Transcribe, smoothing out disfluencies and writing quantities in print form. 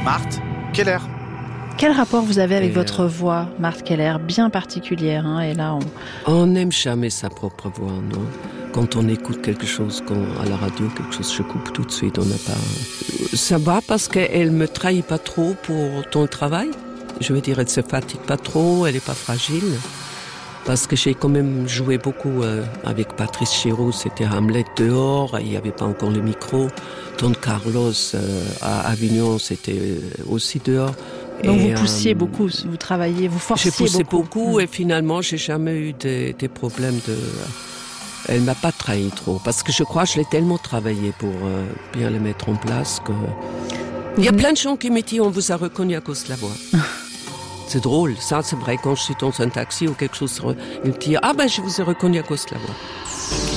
Marthe Keller. Quel rapport vous avez avec votre voix, Marthe Keller, bien particulière, hein, et là on n'aime jamais sa propre voix, non. Quand on écoute quelque chose à la radio, quelque chose, je coupe tout de suite, on n'a pas... Ça va parce qu'elle me trahit pas trop pour ton travail. Je veux dire, elle se fatigue pas trop, elle est pas fragile. Parce que j'ai quand même joué beaucoup avec Patrice Chéreau, c'était Hamlet dehors, il n'y avait pas encore le micro. Don Carlos à Avignon, c'était aussi dehors. Donc vous poussiez beaucoup, vous travailliez, vous forciez beaucoup. J'ai poussé beaucoup et finalement, j'ai jamais eu des problèmes de... Elle m'a pas trahi trop, parce que je crois que je l'ai tellement travaillé pour bien le mettre en place que... Il y a plein de gens qui me disent on vous a reconnu à cause de la voix. C'est drôle, ça c'est vrai, quand je suis dans un taxi ou quelque chose, ils me disent je vous ai reconnu à cause de la voix.